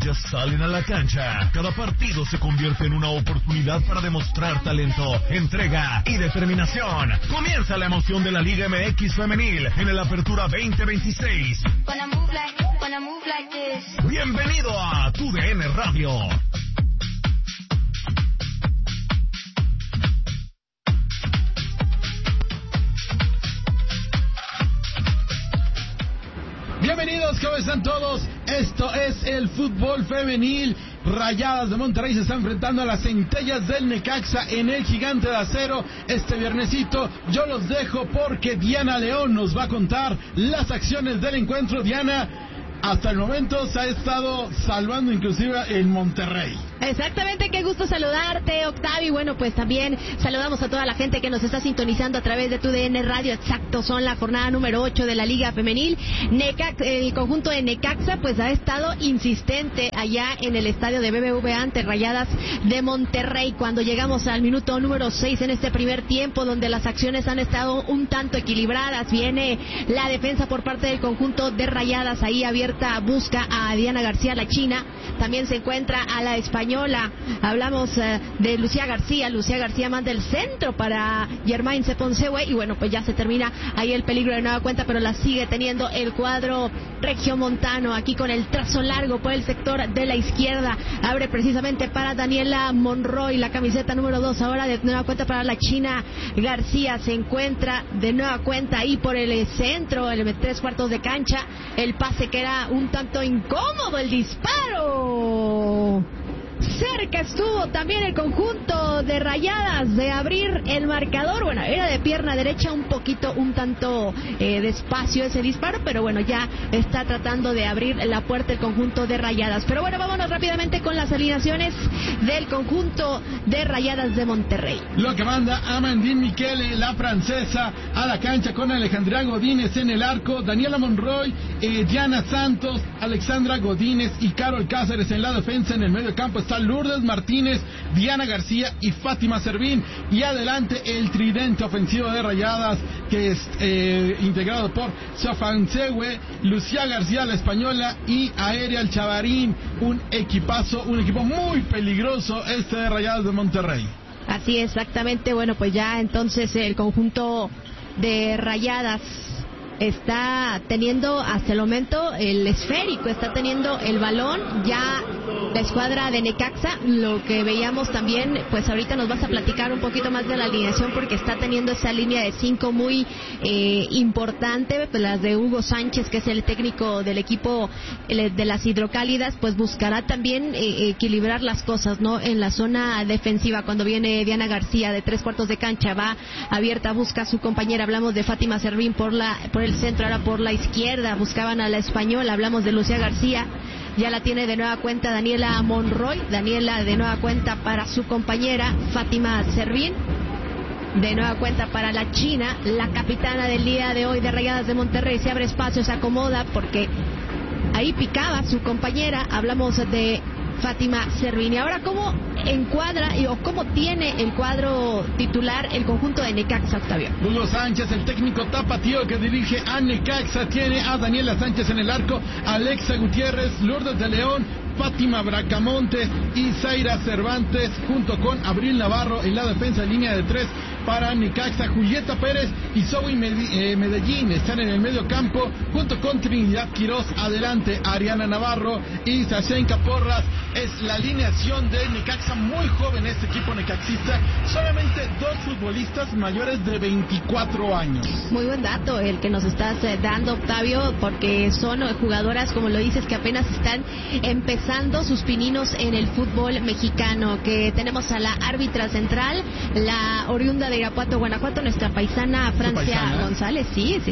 estrellas salen a la cancha. Cada partido se convierte en una oportunidad para demostrar talento, entrega y determinación. Comienza la emoción de la Liga MX Femenil en el Apertura 2026. Bienvenido a TUDN Radio. Bienvenidos, ¿cómo están todos? Esto es el fútbol femenil. Rayadas de Monterrey se están enfrentando a las Centellas del Necaxa en el Gigante de Acero. Este viernesito yo los dejo porque Diana León nos va a contar las acciones del encuentro. Diana, hasta el momento se ha estado salvando inclusive en Monterrey. Exactamente, qué gusto saludarte, Octavio. Bueno, pues también saludamos a toda la gente que nos está sintonizando a través de TUDN Radio. Exacto, son la jornada número 8 de la Liga Femenil. El conjunto de Necaxa pues ha estado insistente allá en el estadio de BBVA ante Rayadas de Monterrey. Cuando llegamos al minuto número 6 en este primer tiempo, donde las acciones han estado un tanto equilibradas, viene la defensa por parte del conjunto de Rayadas ahí abierta, busca a Diana García, la china. También se encuentra a la española. Hablamos de Lucía García manda el centro para Germain Ceponsehue y bueno, pues ya se termina ahí el peligro de nueva cuenta, pero la sigue teniendo el cuadro regiomontano aquí con el trazo largo por el sector de la izquierda. Abre precisamente para Daniela Monroy, la camiseta número 2 ahora de nueva cuenta para la china García. Se encuentra de nueva cuenta ahí por el centro, el 3/4 de cancha. El pase que era un tanto incómodo, el disparo. Cerca estuvo también el conjunto de Rayadas de abrir el marcador. Bueno, era de pierna derecha, un tanto despacio ese disparo, pero bueno, ya está tratando de abrir la puerta el conjunto de Rayadas. Pero bueno, vámonos rápidamente con las alineaciones del conjunto de Rayadas de Monterrey. Lo que manda Amandine Michele, la francesa, a la cancha con Alejandra Godínez en el arco, Daniela Monroy, Diana Santos, Alexandra Godínez y Carol Cáceres en la defensa. En el medio campo está Lourdes Martínez, Diana García y Fátima Servín, y adelante el tridente ofensivo de Rayadas, que es integrado por Ceponsehue, Lucía García, la española, y Aérea el Chavarín. Un equipazo, un equipo muy peligroso este de Rayadas de Monterrey. Así exactamente. Bueno, pues ya entonces el conjunto de Rayadas está teniendo hasta el momento el esférico, está teniendo el balón ya la escuadra de Necaxa. Lo que veíamos también, pues ahorita nos vas a platicar un poquito más de la alineación, porque está teniendo esa línea de 5 muy importante, pues las de Hugo Sánchez, que es el técnico del equipo de las Hidrocálidas, pues buscará también equilibrar las cosas, ¿no? En la zona defensiva, cuando viene Diana García de 3/4 de cancha, va abierta, busca a su compañera. Hablamos de Fátima Servín por el centro, ahora por la izquierda buscaban a la española. Hablamos de Lucía García, ya la tiene de nueva cuenta Daniela Monroy, Daniela de nueva cuenta para su compañera Fátima Servín, de nueva cuenta para la china, la capitana del día de hoy de Rayadas de Monterrey. Se abre espacio, se acomoda porque ahí picaba su compañera. Hablamos de Fátima Servín. Y ahora, ¿cómo encuadra o cómo tiene el cuadro titular el conjunto de Necaxa, Octavio? Hugo Sánchez, el técnico tapatío que dirige a Necaxa, tiene a Daniela Sánchez en el arco, Alexa Gutiérrez, Lourdes de León, Fátima Bracamontes y Zaira Cervantes, junto con Abril Navarro en la defensa, línea de 3 para Necaxa. Julieta Pérez y Zoe Medellín están en el medio campo, junto con Trinidad Quirós. Adelante Ariana Navarro y Sashenka Porras. Es la alineación de Necaxa, muy joven este equipo necaxista, solamente 2 futbolistas mayores de 24 años. Muy buen dato el que nos estás dando, Octavio, porque son jugadoras, como lo dices, que apenas están empezando sus pininos en el fútbol mexicano. Que tenemos a la árbitra central, la oriunda de Irapuato, Guanajuato, nuestra paisana Francia González. Sí.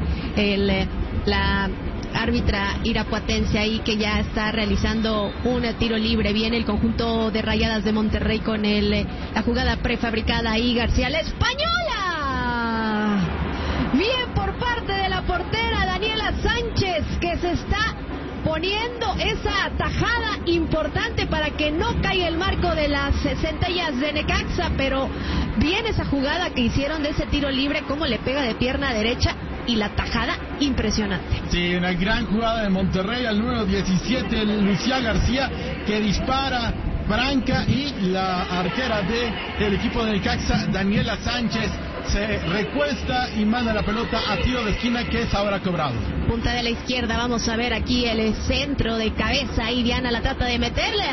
La árbitra irapuatense ahí, que ya está realizando un tiro libre. Viene el conjunto de Rayadas de Monterrey con la jugada prefabricada ahí. García, la española. Bien por parte de la portera Daniela Sánchez, que se está poniendo esa tajada importante para que no caiga el marco de las Centellas de Necaxa. Pero bien esa jugada que hicieron de ese tiro libre, cómo le pega de pierna derecha. y la tajada impresionante. Sí, una gran jugada de Monterrey al número 17, Lucía García, que dispara franca, y la arquera del equipo de Necaxa, Daniela Sánchez, se recuesta y manda la pelota a tiro de esquina, que es ahora cobrado. Punta de la izquierda, vamos a ver aquí el centro de cabeza, y Diana la trata de meterle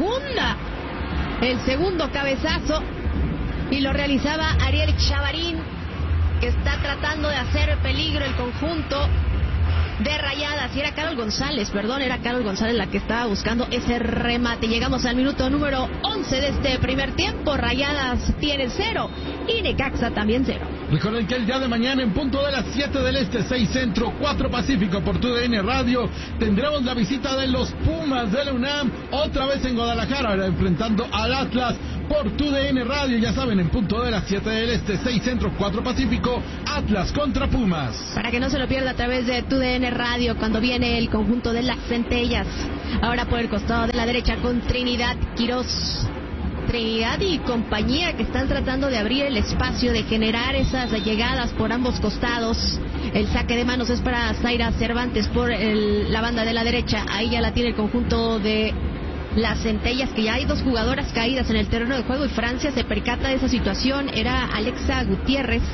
el segundo cabezazo, y lo realizaba Ariel Chavarín, que está tratando de hacer peligro el conjunto de Rayadas. Y era Carol González la que estaba buscando ese remate. Llegamos al minuto número 11 de este primer tiempo. Rayadas tiene 0 y Necaxa también 0. Recuerden que el día de mañana, en punto de las 7 del Este, 6 Centro, 4 Pacífico, por TUDN Radio, tendremos la visita de los Pumas de la UNAM, otra vez en Guadalajara, enfrentando al Atlas por TUDN Radio. Ya saben, en punto de las 7 del Este, 6 Centro, 4 Pacífico, Atlas contra Pumas. Para que no se lo pierda a través de TUDN Radio, cuando viene el conjunto de las Centellas. Ahora por el costado de la derecha con Trinidad Quirós. Trinidad y compañía, que están tratando de abrir el espacio, de generar esas llegadas por ambos costados. El saque de manos es para Zaira Cervantes por la banda de la derecha. Ahí ya la tiene el conjunto de las Centellas, que ya hay 2 jugadoras caídas en el terreno de juego, y Francia se percata de esa situación. Era Alexa Gutiérrez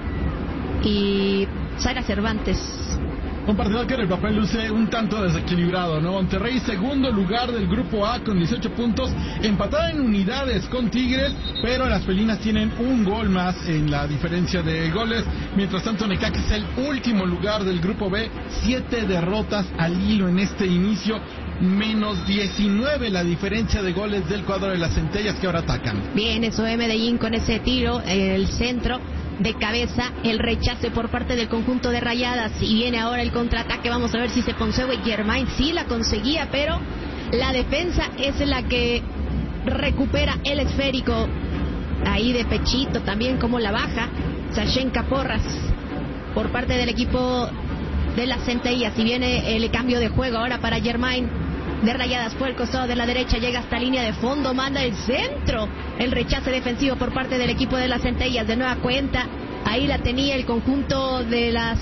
y Zaira Cervantes. Un partido que en el papel luce un tanto desequilibrado, ¿no? Monterrey, segundo lugar del grupo A con 18 puntos, empatada en unidades con Tigres, pero las felinas tienen un gol más en la diferencia de goles. Mientras tanto, Necaxa es el último lugar del grupo B, 7 derrotas al hilo en este inicio, menos 19 la diferencia de goles del cuadro de las Centellas, que ahora atacan. Bien, eso de Medellín con ese tiro, el centro de cabeza, el rechace por parte del conjunto de Rayadas, y viene ahora el contraataque. Vamos a ver si se consigue. Germain sí la conseguía, pero la defensa es la que recupera el esférico. Ahí de pechito también, como la baja Sashenka Porras por parte del equipo de las Centellas. Y viene el cambio de juego ahora para Germain de Rayadas por el costado de la derecha, llega hasta línea de fondo, manda el centro, el rechace defensivo por parte del equipo de las Centellas. De nueva cuenta, ahí la tenía el conjunto de las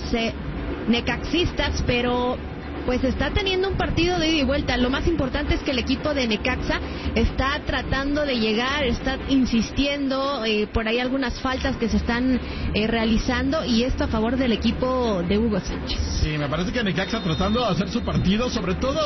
necaxistas, pero pues está teniendo un partido de ida y vuelta. Lo más importante es que el equipo de Necaxa está tratando de llegar, está insistiendo, por ahí algunas faltas que se están realizando, y esto a favor del equipo de Hugo Sánchez. Sí, me parece que Necaxa tratando de hacer su partido, sobre todo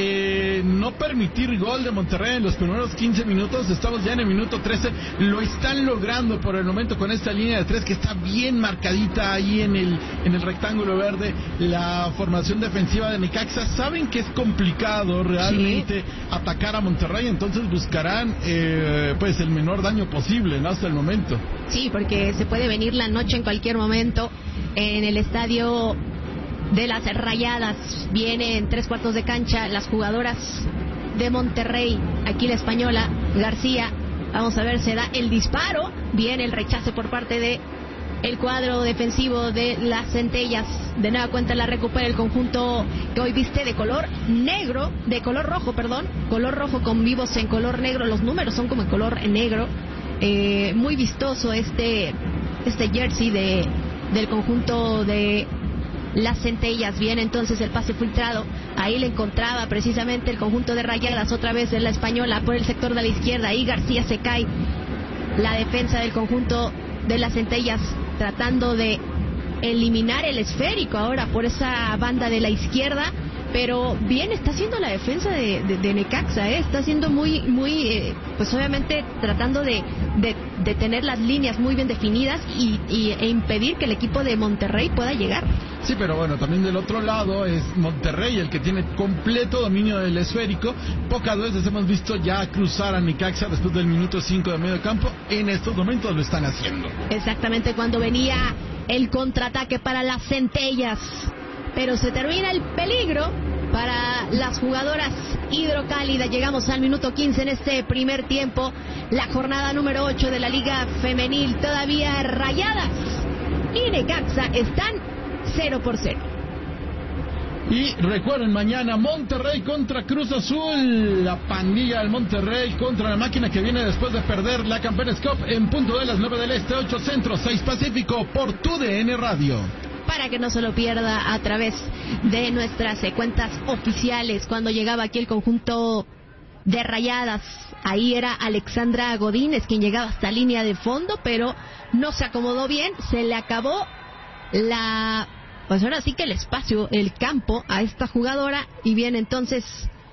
no permitir gol de Monterrey en los primeros 15 minutos. Estamos ya en el minuto 13, lo están logrando por el momento con esta línea de 3 que está bien marcadita ahí en el rectángulo verde. La formación defensiva de Necaxa saben que es complicado realmente atacar a Monterrey, entonces buscarán pues el menor daño posible, ¿no? Hasta el momento. Sí, porque se puede venir la noche en cualquier momento en el estadio de las Rayadas. Vienen 3/4 de cancha las jugadoras de Monterrey. Aquí la española García, vamos a ver, se da el disparo, viene el rechace por parte de el cuadro defensivo de las Centellas. De nueva cuenta la recupera el conjunto que hoy viste de color rojo con vivos en color negro. Los números son como en color negro. Muy vistoso este jersey del conjunto de las Centellas. Viene entonces el pase filtrado, ahí le encontraba precisamente el conjunto de Rayadas, otra vez en la española por el sector de la izquierda. Ahí García se cae, la defensa del conjunto de las Centellas tratando de eliminar el esférico ahora por esa banda de la izquierda, pero bien está haciendo la defensa de Necaxa, está haciendo muy pues obviamente tratando de tener las líneas muy bien definidas e impedir que el equipo de Monterrey pueda llegar. Sí, pero bueno, también del otro lado es Monterrey el que tiene completo dominio del esférico. Pocas veces hemos visto ya cruzar a Necaxa después del minuto 5 de medio campo. En estos momentos lo están haciendo. Exactamente, cuando venía el contraataque para las Centellas, pero se termina el peligro para las jugadoras hidrocálidas. Llegamos al minuto 15 en este primer tiempo, la jornada número 8 de la Liga Femenil. Todavía Rayadas y Necaxa están 0-0. Y recuerden, mañana Monterrey contra Cruz Azul, la pandilla del Monterrey contra la máquina que viene después de perder la Campeones Cup, en punto de las 9 del Este, 8 Centro, 6 Pacífico, por TUDN Radio. para que no se lo pierda a través de nuestras cuentas oficiales. Cuando llegaba aquí el conjunto de Rayadas, ahí era Alexandra Godínez quien llegaba hasta línea de fondo, pero no se acomodó bien, se le acabó pues ahora sí que el espacio, el campo a esta jugadora, y viene entonces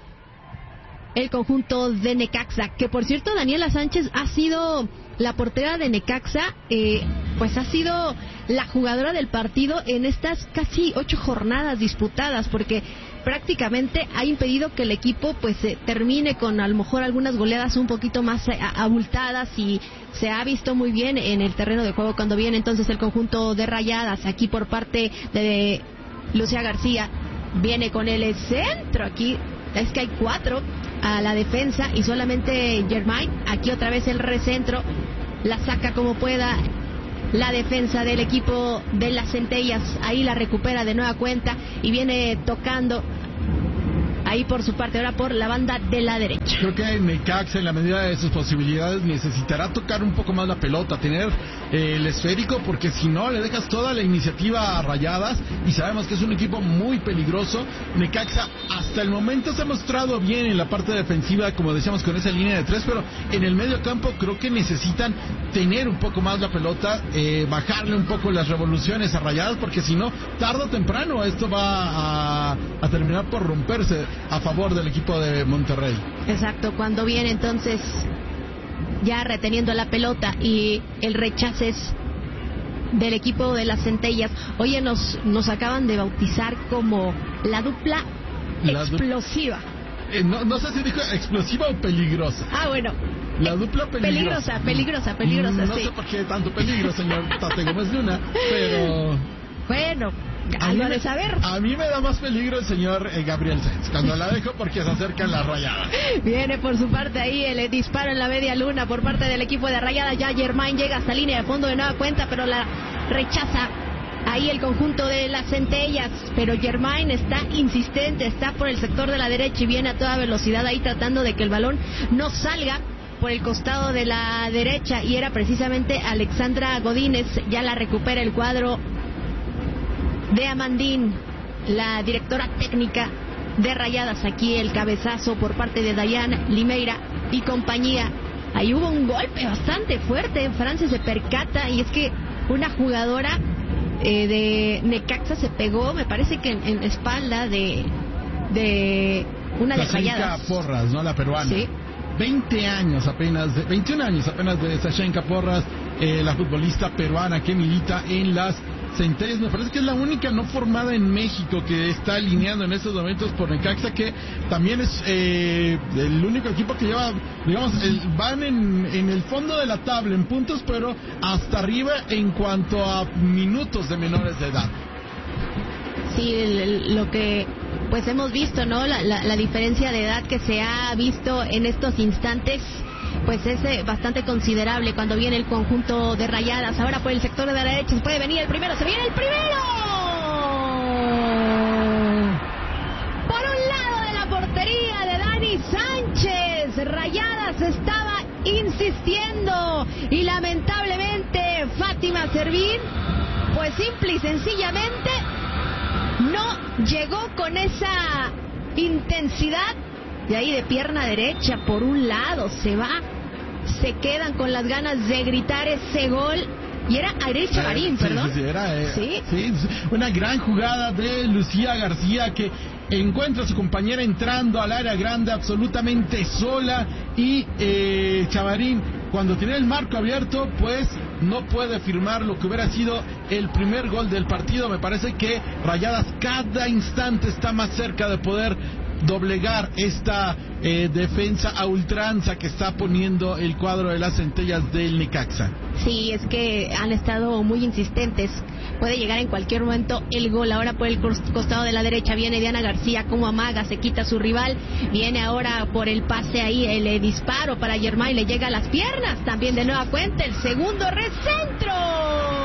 el conjunto de Necaxa, que por cierto Daniela Sánchez ha sido la portera de Necaxa, pues ha sido la jugadora del partido en estas casi 8 jornadas disputadas, porque prácticamente ha impedido que el equipo pues termine con a lo mejor algunas goleadas un poquito más abultadas, y se ha visto muy bien en el terreno de juego cuando viene entonces el conjunto de Rayadas. Aquí por parte de Lucía García viene con el centro, aquí es que hay 4 a la defensa y solamente Germain, aquí otra vez el recentro, la saca como pueda la defensa del equipo de las Centellas, ahí la recupera de nueva cuenta y viene tocando ahí por su parte, ahora por la banda de la derecha. Creo que Necaxa, en la medida de sus posibilidades, necesitará tocar un poco más la pelota, tener el esférico, porque si no le dejas toda la iniciativa a Rayadas, y sabemos que es un equipo muy peligroso. Necaxa hasta el momento se ha mostrado bien en la parte defensiva, como decíamos, con esa línea de 3, pero en el medio campo creo que necesitan tener un poco más la pelota, bajarle un poco las revoluciones a Rayadas, porque si no, tarde o temprano esto va a terminar por romperse a favor del equipo de Monterrey. Exacto, cuando viene entonces ya reteniendo la pelota y el rechace es del equipo de las Centellas. Oye, nos acaban de bautizar como la dupla explosiva. No sé si dijo explosiva o peligrosa. Ah, bueno. La dupla peligrosa. Peligrosa, no sí. sé por qué tanto peligro, señor Tate Gómez Luna, pero... Bueno, algo de saber. A mí me da más peligro el señor Gabriel Sainz, cuando la dejo, porque se acercan las Rayadas. Viene por su parte ahí el disparo en la media luna por parte del equipo de Rayadas. Ya Germain llega hasta línea de fondo de nueva cuenta, pero la rechaza ahí el conjunto de las Centellas. Pero Germain está insistente, está por el sector de la derecha y viene a toda velocidad ahí tratando de que el balón no salga por el costado de la derecha, y era precisamente Alexandra Godínez. Ya la recupera el cuadro de Amandín, la directora técnica de Rayadas. Aquí el cabezazo por parte de Dayan Limeira y compañía. Ahí hubo un golpe bastante fuerte, Francis se percata, y es que una jugadora de Necaxa se pegó, me parece que en espalda de una de Rayadas. Porras, ¿no? La peruana. Sí. 21 años apenas de Sashenka Porras, la futbolista peruana que milita en las Centellas. Me parece que es la única no formada en México que está alineando en estos momentos por Necaxa, que también es el único equipo que lleva, digamos, van en el fondo de la tabla en puntos, pero hasta arriba en cuanto a minutos de menores de edad. Sí, lo que pues hemos visto, ¿no? La diferencia de edad que se ha visto en estos instantes, pues es bastante considerable cuando viene el conjunto de Rayadas. Ahora por el sector de la derecha se puede venir el primero, se viene el primero. Por un lado de la portería de Dani Sánchez, Rayadas estaba insistiendo y lamentablemente Fátima Servín, pues simple y sencillamente no llegó con esa intensidad. Y ahí de pierna derecha por un lado se quedan con las ganas de gritar ese gol. Y era Ariel Chavarín, perdón. Sí, una gran jugada de Lucía García, que encuentra a su compañera entrando al área grande absolutamente sola, y Chavarín, cuando tiene el marco abierto, pues no puede firmar lo que hubiera sido el primer gol del partido. Me parece que Rayadas cada instante está más cerca de poder doblegar esta defensa a ultranza que está poniendo el cuadro de las Centellas del Necaxa. Sí, es que han estado muy insistentes. Puede llegar en cualquier momento el gol. Ahora por el costado de la derecha viene Diana García, como amaga, se quita a su rival. Viene ahora por el pase ahí, el disparo para Germain, le llega a las piernas. También de nueva cuenta el segundo recentro.